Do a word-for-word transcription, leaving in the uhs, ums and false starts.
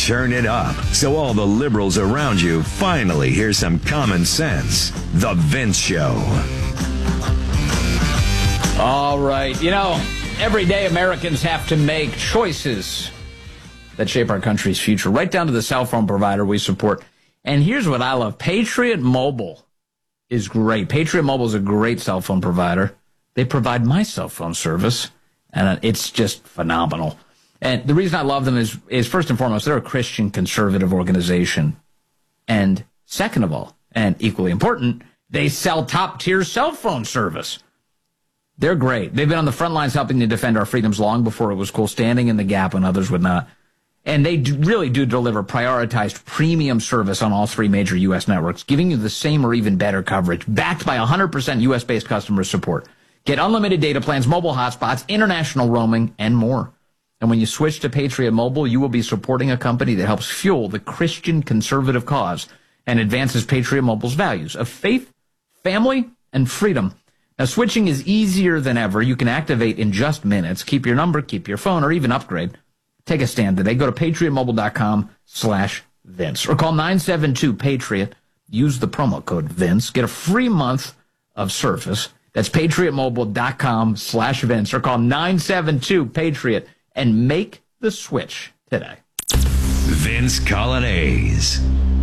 turn it up so all the liberals around you finally hear some common sense. The Vince Show. All right. You know, every day Americans have to make choices that shape our country's future, right down to the cell phone provider we support. And here's what I love. Patriot Mobile is great. Patriot Mobile is a great cell phone provider. They provide my cell phone service, and it's just phenomenal. And the reason I love them is, is first and foremost, they're a Christian conservative organization. And second of all, and equally important, they sell top-tier cell phone service. They're great. They've been on the front lines helping to defend our freedoms long before it was cool, standing in the gap when others would not. And they do, really do deliver prioritized premium service on all three major U S networks, giving you the same or even better coverage, backed by one hundred percent U S-based customer support. Get unlimited data plans, mobile hotspots, international roaming, and more. And when you switch to Patriot Mobile, you will be supporting a company that helps fuel the Christian conservative cause and advances Patriot Mobile's values of faith, family, and freedom. Now, switching is easier than ever. You can activate in just minutes. Keep your number, keep your phone, or even upgrade. Take a stand today. Go to patriotmobile.com slash Vince or call nine seven two PATRIOT. Use the promo code Vince. Get a free month of service. That's patriotmobile.com slash Vince or call nine seven two PATRIOT and make the switch today. Vince Coglianese.